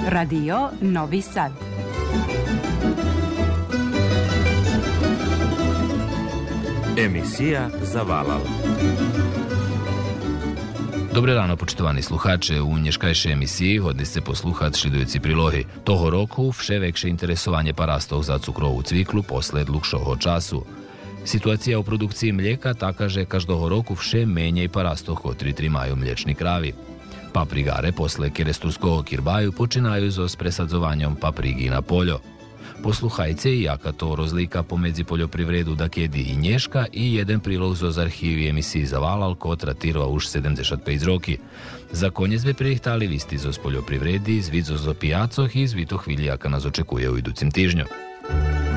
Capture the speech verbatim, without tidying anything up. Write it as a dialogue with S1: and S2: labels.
S1: Radio Novi Sad.
S2: Emisija Zavalal.
S3: Dobre rano, počitovaní sluchače. U dneškajšej emisiji hodni ste posluchať šledujúci prílohy. Toho roku vše väčšie interesovanie parastov za cukrovú cviklu posled dlhšieho času. Situácia u produkciji mlijeka taka, že každého roku vše menej parastov, kotri trimajú mliječni kravi. Paprigare posle keresturskog kirbaju počinaju so s presadzovanjem paprigi na poljo. Posluhajte, jaka to rozlika pomedzi poljoprivredu da kedi i nješka i jeden prilog z arhivi emisiji Zavalal, ko tratirova už sedemdeset pet roki. Za konec bi prihtali visti z poljoprivredi, zvid z pijacoh i zvito hvili jaka nas očekuje u iducim tižnju.